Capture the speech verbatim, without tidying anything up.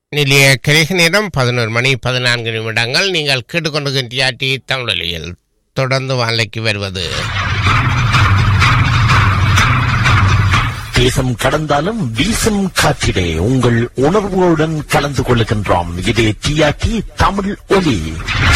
நிலைய கிரக நேரம் பதினோரு மணி பதினான்கு நிமிடங்கள். நீங்கள் கேட்டுக்கொண்டிருக்கின்ற தமிழொலியில் தொடர்ந்து வானிலைக்கு வருவது தேசம் கடந்தாலும் வீசும் காற்றிலே உங்கள் உணர்வுகளுடன் கலந்து கொள்ளுகின்றோம். இது டிஆர்டி தமிழ் ஒலி.